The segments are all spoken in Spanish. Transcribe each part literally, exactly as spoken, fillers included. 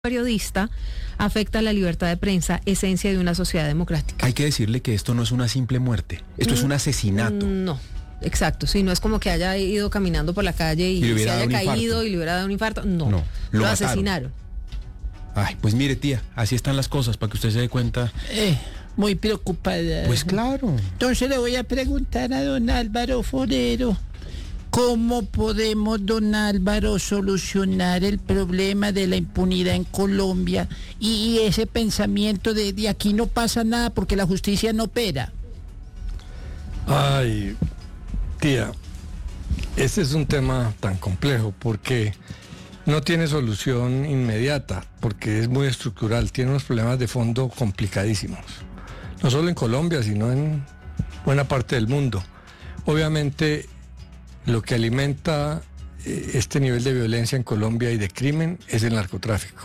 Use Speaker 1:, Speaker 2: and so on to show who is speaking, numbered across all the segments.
Speaker 1: periodista afecta la libertad de prensa, esencia de una sociedad democrática.
Speaker 2: Hay que decirle que esto no es una simple muerte, esto mm, es un asesinato.
Speaker 1: No, exacto, sí, no es como que haya ido caminando por la calle y, y se haya caído y le hubiera dado un infarto, no, no lo, lo asesinaron.
Speaker 2: Ay, pues mire, tía, así están las cosas, para que usted se dé cuenta.
Speaker 3: Eh, muy preocupada.
Speaker 2: Pues claro.
Speaker 3: Entonces le voy a preguntar a don Álvaro Forero, ¿cómo podemos, don Álvaro, solucionar el problema de la impunidad en Colombia y, y ese pensamiento de, de aquí no pasa nada porque la justicia no opera?
Speaker 4: Ay, tía, este es un tema tan complejo porque no tiene solución inmediata, porque es muy estructural, tiene unos problemas de fondo complicadísimos, no solo en Colombia, sino en buena parte del mundo. Obviamente, lo que alimenta eh, este nivel de violencia en Colombia y de crimen es el narcotráfico.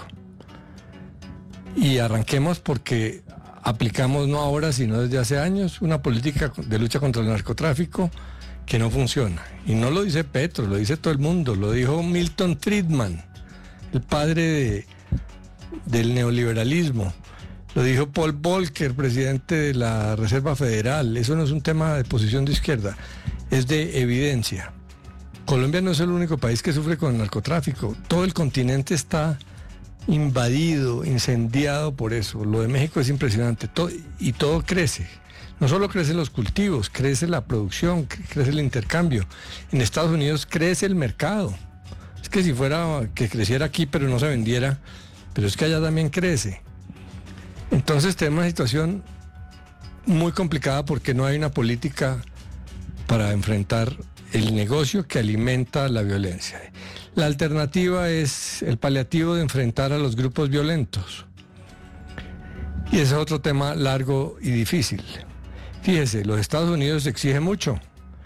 Speaker 4: Y arranquemos porque aplicamos no ahora, sino desde hace años, una política de lucha contra el narcotráfico que no funciona. Y no lo dice Petro, lo dice todo el mundo, lo dijo Milton Friedman, el padre de, del neoliberalismo. Lo dijo Paul Volcker, presidente de la Reserva Federal. Eso no es un tema de posición de izquierda, es de evidencia. Colombia no es el único país que sufre con el narcotráfico. Todo el continente está invadido, incendiado por eso. Lo de México es impresionante. Todo, y todo crece. No solo crecen los cultivos, crece la producción, crece el intercambio. En Estados Unidos crece el mercado. Es que si fuera que creciera aquí pero no se vendiera, pero es que allá también crece. Entonces tenemos una situación muy complicada porque no hay una política para enfrentar el negocio que alimenta la violencia. La alternativa es el paliativo de enfrentar a los grupos violentos. Y ese es otro tema largo y difícil. Fíjese, los Estados Unidos exigen mucho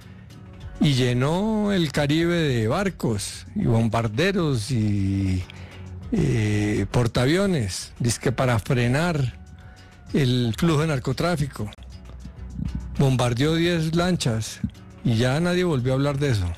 Speaker 4: y llenó el Caribe de barcos y bombarderos y eh, portaaviones, dizque para frenar el flujo de narcotráfico. Bombardeó diez lanchas y ya nadie volvió a hablar de eso.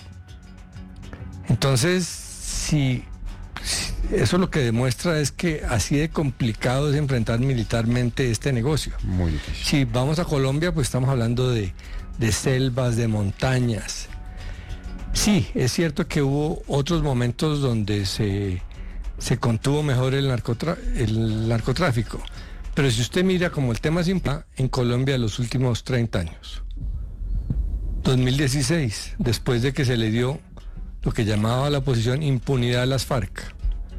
Speaker 4: Entonces, si, si eso lo que demuestra es que así de complicado es enfrentar militarmente este negocio.
Speaker 2: Muy difícil.
Speaker 4: Si vamos a Colombia, pues estamos hablando de, de selvas, de montañas. Sí, es cierto que hubo otros momentos donde se, se contuvo mejor el, narcotra, el narcotráfico. Pero si usted mira como el tema simple en Colombia de los últimos treinta años, dos mil dieciséis, después de que se le dio lo que llamaba a la oposición impunidad a las FARC.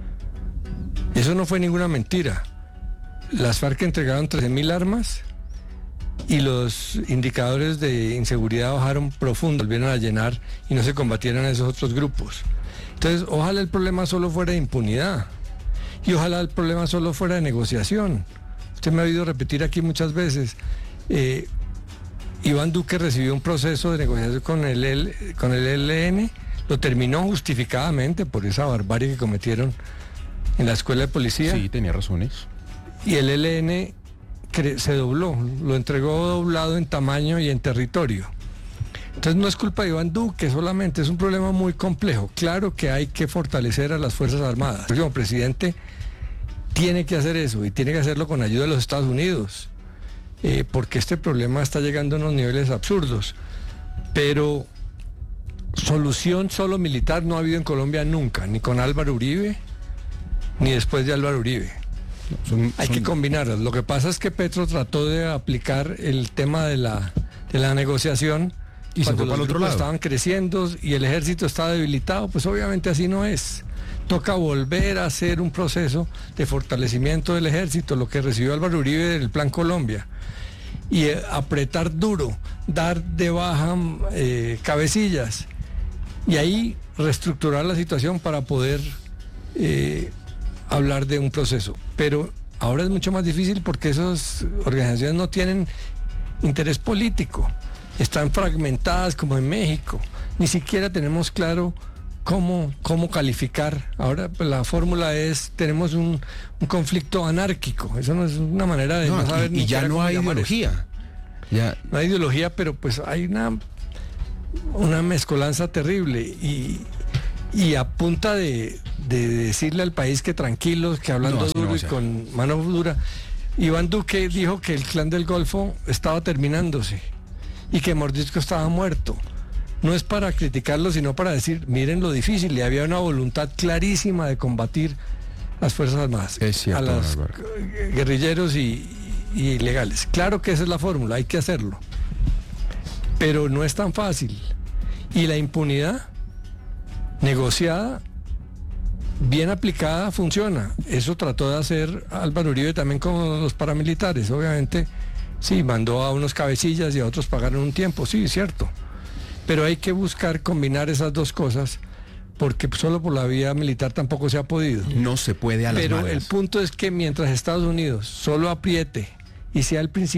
Speaker 4: Eso no fue ninguna mentira. Las FARC entregaron trece mil armas y los indicadores de inseguridad bajaron profundo, volvieron a llenar y no se combatieron esos otros grupos. Entonces, ojalá el problema solo fuera de impunidad y ojalá el problema solo fuera de negociación. Usted me ha oído repetir aquí muchas veces, eh, Iván Duque recibió un proceso de negociación con el, el, con el E L N, lo terminó justificadamente por esa barbarie que cometieron en la escuela de policía.
Speaker 2: Sí, tenía razones.
Speaker 4: Y el E L N cre- se dobló, lo entregó doblado en tamaño y en territorio. Entonces no es culpa de Iván Duque solamente, es un problema muy complejo. Claro que hay que fortalecer a las Fuerzas Armadas. El próximo presidente tiene que hacer eso y tiene que hacerlo con ayuda de los Estados Unidos, eh, porque este problema está llegando a unos niveles absurdos. Pero solución solo militar no ha habido en Colombia nunca, ni con Álvaro Uribe, ni después de Álvaro Uribe. Son, hay son... que combinarlas. Lo que pasa es que Petro trató de aplicar el tema de la, de la negociación
Speaker 2: y
Speaker 4: cuando
Speaker 2: se fue
Speaker 4: los
Speaker 2: para el otro
Speaker 4: grupos
Speaker 2: lado.
Speaker 4: Estaban creciendo y el ejército estaba debilitado. Pues obviamente así no es. Toca volver a hacer un proceso de fortalecimiento del ejército, lo que recibió Álvaro Uribe del Plan Colombia, y eh, apretar duro, dar de baja eh, cabecillas, y ahí reestructurar la situación para poder eh, hablar de un proceso. Pero ahora es mucho más difícil porque esas organizaciones no tienen interés político, están fragmentadas como en México, ni siquiera tenemos claro cómo, cómo calificar. Ahora pues, la fórmula es, tenemos un, un conflicto anárquico, eso no es una manera de
Speaker 2: no,
Speaker 4: no saber
Speaker 2: y,
Speaker 4: ni
Speaker 2: y ya no hay ideología. Ya.
Speaker 4: No hay ideología, pero pues hay una una mezcolanza terrible y, y a punta de, de decirle al país que tranquilos, que hablando
Speaker 2: No,
Speaker 4: duro
Speaker 2: no,
Speaker 4: y
Speaker 2: o sea.
Speaker 4: con mano dura. Iván Duque dijo que el Clan del Golfo estaba terminándose y que Mordisco estaba muerto. No es para criticarlo, sino para decir, miren lo difícil, y había una voluntad clarísima de combatir las Fuerzas Armadas,
Speaker 2: Es cierto,
Speaker 4: a los
Speaker 2: Álvaro.
Speaker 4: guerrilleros y, y ilegales. Claro que esa es la fórmula, hay que hacerlo. Pero no es tan fácil. Y la impunidad negociada, bien aplicada, funciona. Eso trató de hacer Álvaro Uribe también con los paramilitares. Obviamente, sí, mandó a unos cabecillas y a otros pagaron un tiempo, sí, es cierto. Pero hay que buscar combinar esas dos cosas, porque solo por la vía militar tampoco se ha podido.
Speaker 2: No se puede a las
Speaker 4: Pero
Speaker 2: malas.
Speaker 4: el punto es que mientras Estados Unidos solo apriete y sea el principio